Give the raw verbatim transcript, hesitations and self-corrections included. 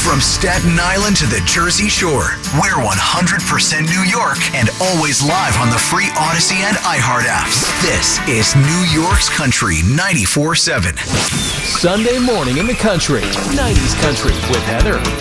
From Staten Island to the Jersey Shore, we're one hundred percent New York and always live on the free Odyssey and iHeart apps. This is New York's Country ninety-four seven. Sunday morning in the country, nineties country with Heather.